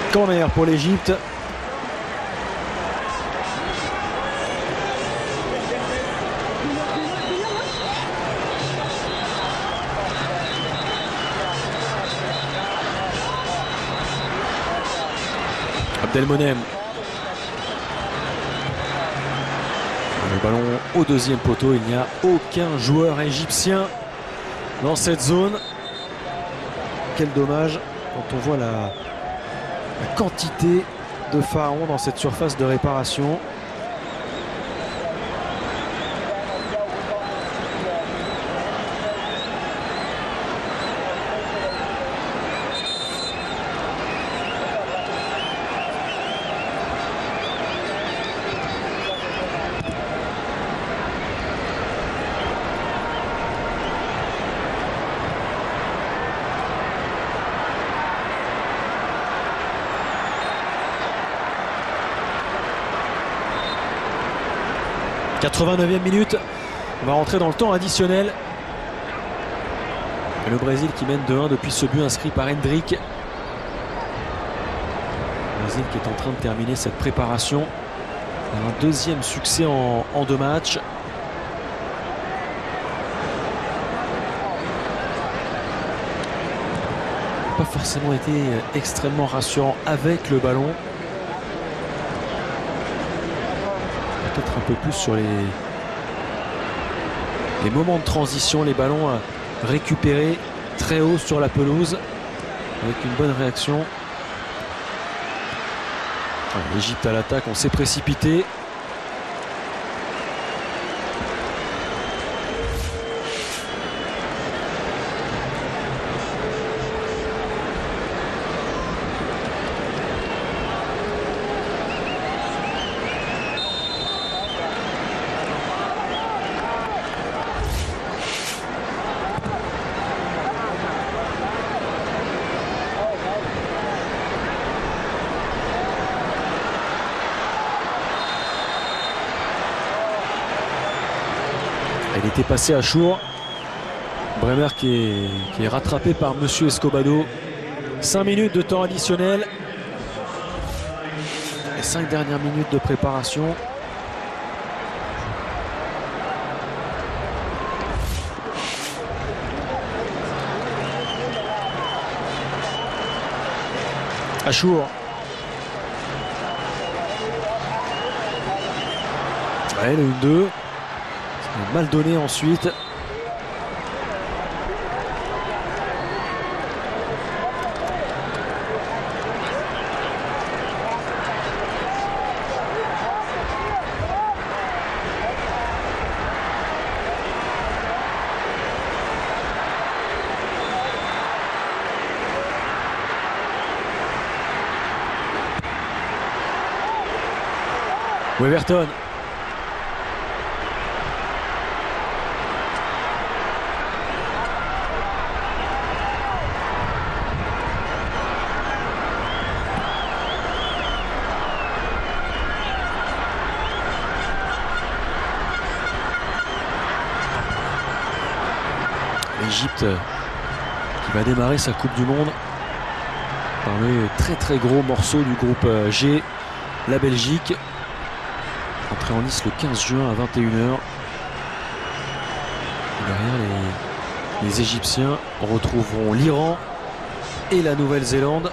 Corner pour l'Égypte. Abdelmonem. Le ballon au deuxième poteau. Il n'y a aucun joueur égyptien dans cette zone. Quel dommage quand on voit la quantité de pharaons dans cette surface de réparation. « 89e minute, on va rentrer dans le temps additionnel. Et le Brésil qui mène 2-1 depuis ce but inscrit par Hendrick. Le Brésil qui est en train de terminer cette préparation. Un deuxième succès en 2 matchs. Pas forcément été extrêmement rassurant avec le ballon. Peut-être un peu plus sur les moments de transition, les ballons récupérés très haut sur la pelouse avec une bonne réaction. L'Égypte à l'attaque, on s'est précipité. Elle était passée à Chour. Bremer qui est rattrapé par Monsieur Escobado. 5 minutes de temps additionnel. Et 5 dernières minutes de préparation. Achour. Ouais, le 1-2. Mal donné ensuite. Weverton. L'Égypte qui va démarrer sa Coupe du Monde par le très gros morceau du groupe G, la Belgique. Entrée en lice le 15 juin à 21 h. Derrière, les Égyptiens retrouveront l'Iran et la Nouvelle-Zélande.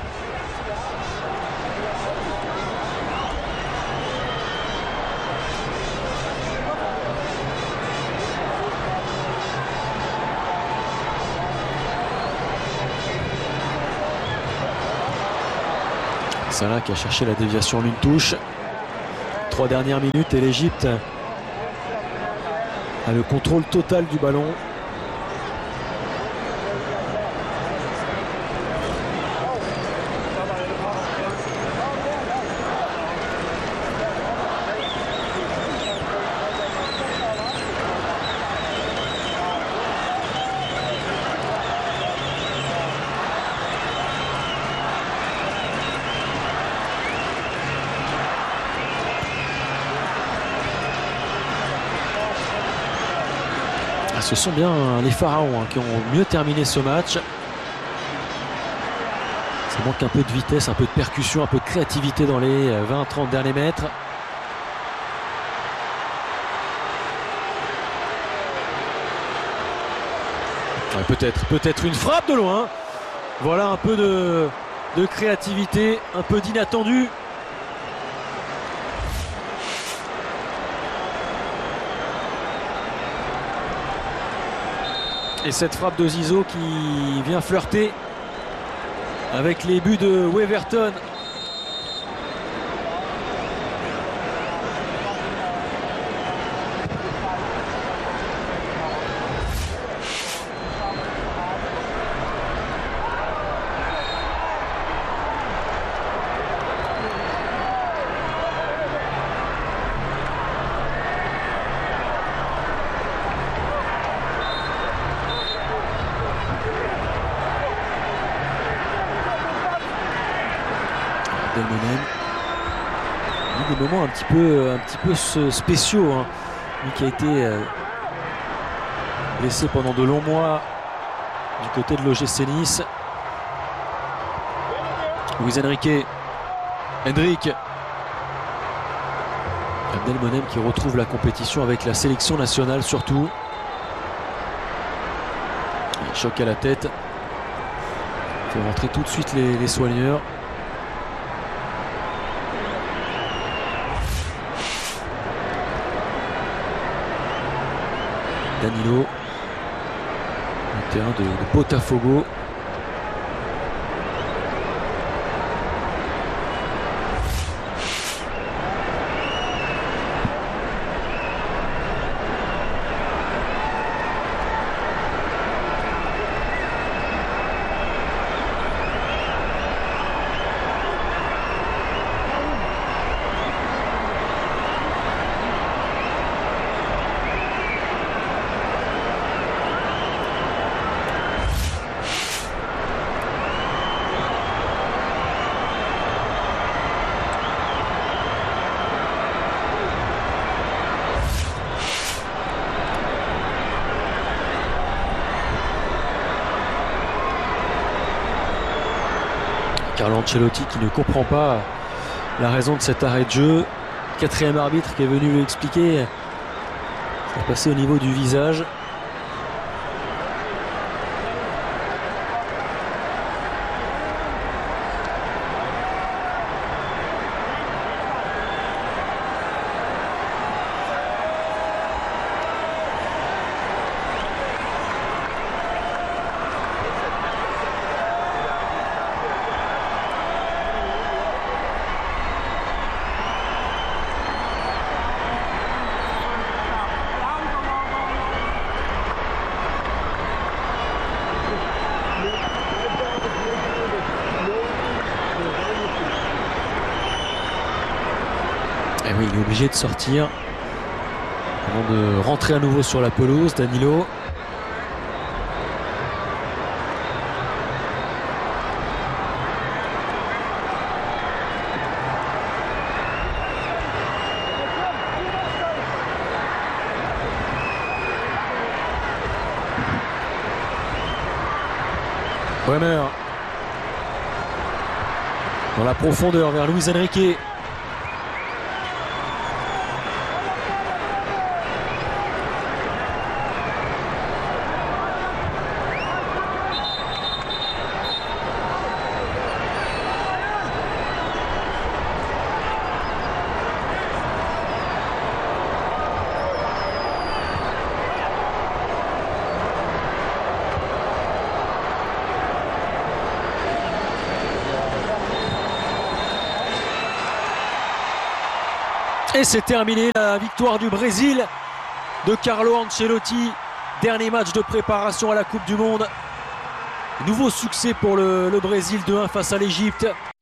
Salah qui a cherché la déviation en une touche. 3 dernières minutes et l'Égypte a le contrôle total du ballon. Ce sont bien les Pharaons qui ont mieux terminé ce match. C'est Il manque un peu de vitesse, un peu de percussion, un peu de créativité dans les 20-30 derniers mètres. Ouais, peut-être une frappe de loin. Voilà un peu de créativité, un peu d'inattendu. Et cette frappe de Zizou qui vient flirter avec les buts de Weverton. Des moments un petit peu spéciaux, hein. Lui qui a été blessé pendant de longs mois du côté de l'OGC Nice. Luis Hendrick Abdelmonem qui retrouve la compétition avec la sélection nationale surtout. Choc à la tête. Il faut rentrer tout de suite les soigneurs. Danilo, le terrain de Botafogo. Carlo Ancelotti qui ne comprend pas la raison de cet arrêt de jeu. Quatrième arbitre qui est venu lui expliquer. Ça a passé au niveau du visage. Et oui, il est obligé de sortir avant de rentrer à nouveau sur la pelouse. Danilo. Bremer. Dans la profondeur vers Luis Hendrick. Et c'est terminé, la victoire du Brésil de Carlo Ancelotti. Dernier match de préparation à la Coupe du Monde. Nouveau succès pour le Brésil 2-1 face à l'Égypte.